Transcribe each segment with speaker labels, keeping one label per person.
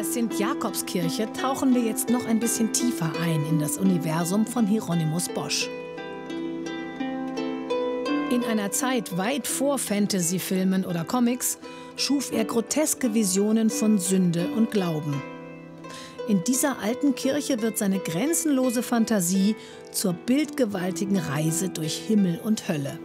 Speaker 1: St. Jakobskirche tauchen wir jetzt noch ein bisschen tiefer ein in das Universum von Hieronymus Bosch. In einer Zeit weit vor Fantasy-Filmen oder Comics schuf er groteske Visionen von Sünde und Glauben. In dieser alten Kirche wird seine grenzenlose Fantasie zur bildgewaltigen Reise durch Himmel und Hölle.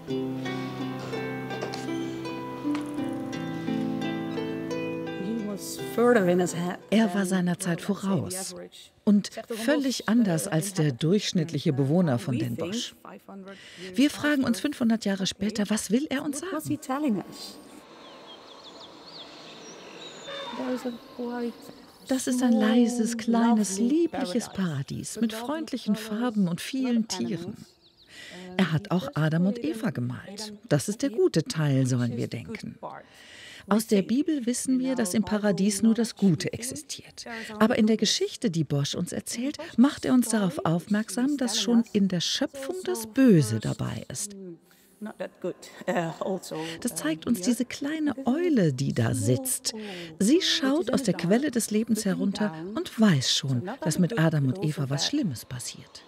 Speaker 2: Er war seiner Zeit voraus und völlig anders als der durchschnittliche Bewohner von Den Bosch. Wir fragen uns 500 Jahre später, was will er uns sagen? Das ist ein leises, kleines, liebliches Paradies mit freundlichen Farben und vielen Tieren. Er hat auch Adam und Eva gemalt. Das ist der gute Teil, sollen wir denken. Aus der Bibel wissen wir, dass im Paradies nur das Gute existiert. Aber in der Geschichte, die Bosch uns erzählt, macht er uns darauf aufmerksam, dass schon in der Schöpfung das Böse dabei ist. Das zeigt uns diese kleine Eule, die da sitzt. Sie schaut aus der Quelle des Lebens herunter und weiß schon, dass mit Adam und Eva was Schlimmes passiert.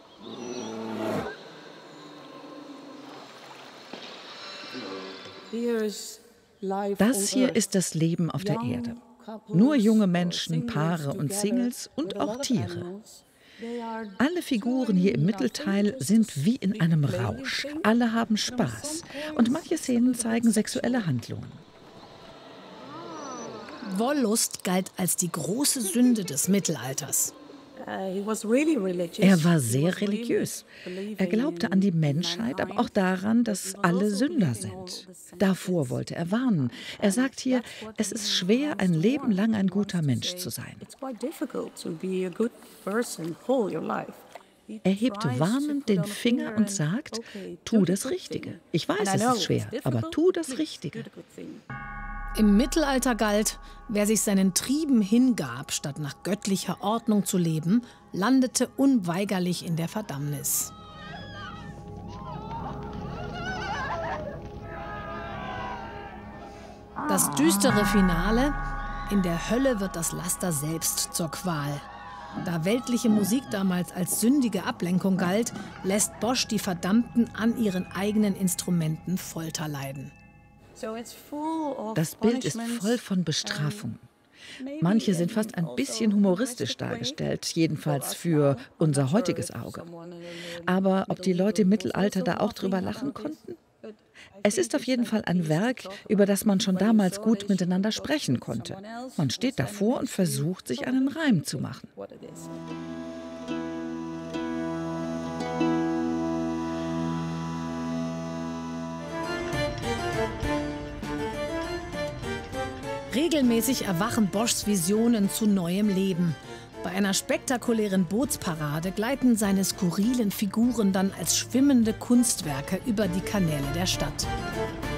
Speaker 2: Das hier ist das Leben auf der Erde. Nur junge Menschen, Paare und Singles und auch Tiere. Alle Figuren hier im Mittelteil sind wie in einem Rausch. Alle haben Spaß. Und manche Szenen zeigen sexuelle Handlungen.
Speaker 1: Wollust galt als die große Sünde des Mittelalters.
Speaker 2: Er war sehr religiös. Er glaubte an die Menschheit, aber auch daran, dass alle Sünder sind. Davor wollte er warnen. Er sagt hier, es ist schwer, ein Leben lang ein guter Mensch zu sein. Er hebt warnend den Finger und sagt, tu das Richtige. Ich weiß, es ist schwer, aber tu das Richtige.
Speaker 1: Im Mittelalter galt, wer sich seinen Trieben hingab, statt nach göttlicher Ordnung zu leben, landete unweigerlich in der Verdammnis. Das düstere Finale: In der Hölle wird das Laster selbst zur Qual. Da weltliche Musik damals als sündige Ablenkung galt, lässt Bosch die Verdammten an ihren eigenen Instrumenten Folter leiden.
Speaker 2: Das Bild ist voll von Bestrafungen. Manche sind fast ein bisschen humoristisch dargestellt, jedenfalls für unser heutiges Auge. Aber ob die Leute im Mittelalter da auch drüber lachen konnten? Es ist auf jeden Fall ein Werk, über das man schon damals gut miteinander sprechen konnte. Man steht davor und versucht, sich einen Reim zu machen.
Speaker 1: Regelmäßig erwachen Boschs Visionen zu neuem Leben. Bei einer spektakulären Bootsparade gleiten seine skurrilen Figuren dann als schwimmende Kunstwerke über die Kanäle der Stadt.